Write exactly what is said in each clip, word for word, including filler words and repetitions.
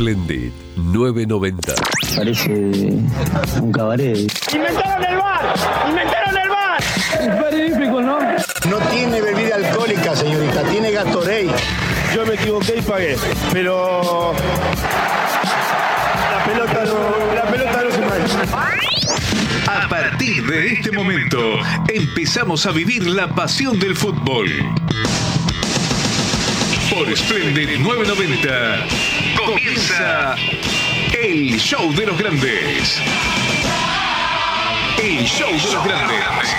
Splendid nueve noventa. Parece un cabaret. ¡Inventaron el bar! ¡Inventaron el bar! Es magnífico, ¿no? No tiene bebida alcohólica, señorita, tiene Gatorade. Yo me equivoqué y pagué, pero la pelota no, la pelota no se mancha. A partir de este momento, empezamos a vivir la pasión del fútbol. Por Splendid nueve noventa, comienza el show de los grandes. El show de los grandes.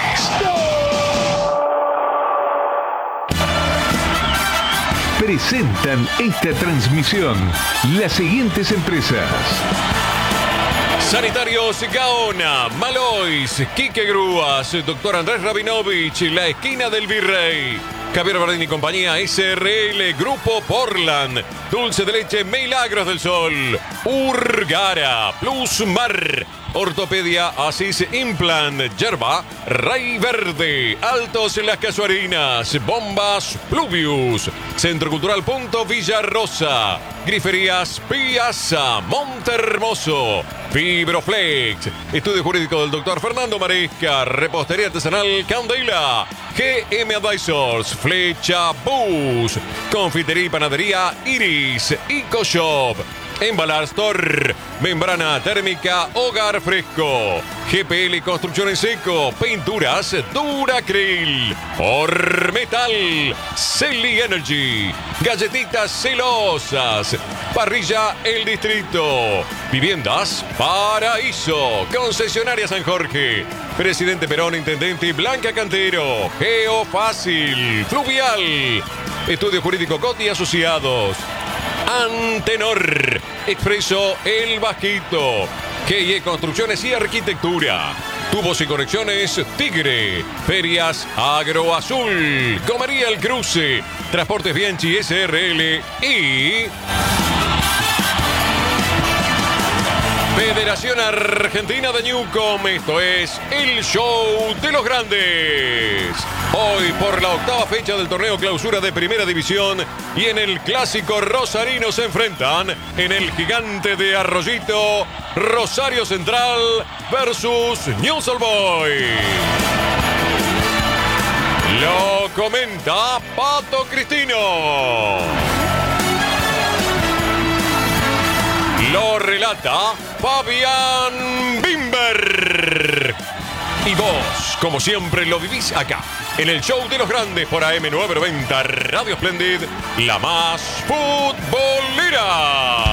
Presentan esta transmisión las siguientes empresas: Sanitarios Gaona, Malois, Quique Grúas, Doctor Andrés Rabinovich, La Esquina del Virrey, Javier Bardín y compañía, S R L, Grupo Portland, Dulce de Leche Milagros del Sol, Urgara, Plus Mar, Ortopedia Asís Implant, Yerba, Rey Verde, Altos Las Casuarinas, Bombas Pluvius, Centro Cultural Punto Villarrosa, Griferías Piazza, Montehermoso, Fibroflex, Estudio Jurídico del Doctor Fernando Maresca, Repostería Artesanal Candela, G M Advisors, Flecha Bus, Confitería y Panadería Iris, EcoShop, Embalar Store, Membrana Térmica Hogar Fresco, G P L Construcción en Seco, Pinturas Duracryl, Ormetal, Celi Energy, Galletitas Celosas, Parrilla El Distrito, Viviendas Paraíso, Concesionaria San Jorge, Presidente Perón, Intendente Blanca Cantero, Geofácil, Fluvial, Estudio Jurídico Coti y Asociados, Antenor, Expreso El Bajito, G I E Construcciones y Arquitectura, Tubos y Conexiones Tigre, Ferias Agro Azul, Comería El Cruce, Transportes Bianchi S R L y Federación Argentina de Newcom. Esto es el show de los grandes. Hoy por la octava fecha del torneo clausura de Primera División y en el clásico rosarino se enfrentan en el Gigante de Arroyito Rosario Central versus Newell's Old Boys. Lo comenta Pato Cristino. Lo relata Fabián Bimber. Y vos, como siempre, lo vivís acá, en el show de los grandes por A M nueve noventa Radio Splendid, la más futbolera.